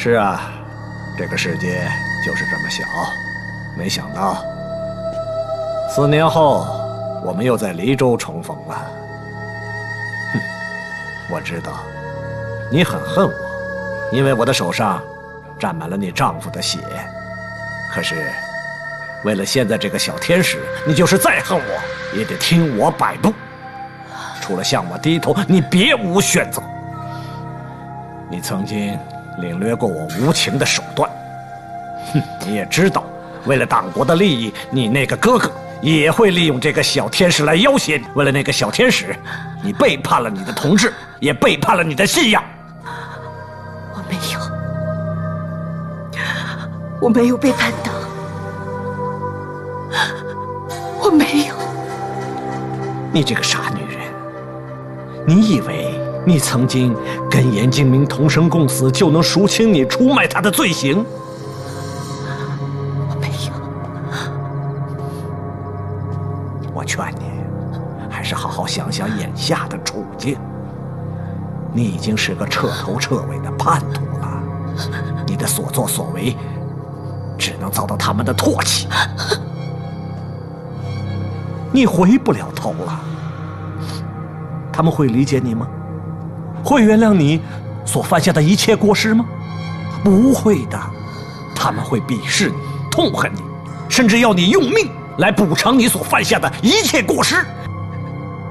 是啊，这个世界就是这么小。没想到4年后，我们又在黎州重逢了。哼，我知道你很恨我，因为我的手上沾满了你丈夫的血。可是为了现在这个小天使，你就是再恨我，也得听我摆布。除了向我低头，你别无选择。你曾经领略过我无情的手段，你也知道，为了党国的利益，你那个哥哥也会利用这个小天使来要挟你。为了那个小天使，你背叛了你的同志，也背叛了你的信仰。 我没有，我没有背叛党，我没有。 你这个傻女人，你以为你曾经跟严敬明同生共死，就能赎清你出卖他的罪行？ 我没有。 我劝你，还是好好想想眼下的处境。你已经是个彻头彻尾的叛徒了，你的所作所为，只能遭到他们的唾弃。你回不了头了，他们会理解你吗？会原谅你所犯下的一切过失吗？不会的，他们会鄙视你，痛恨你，甚至要你用命来补偿你所犯下的一切过失。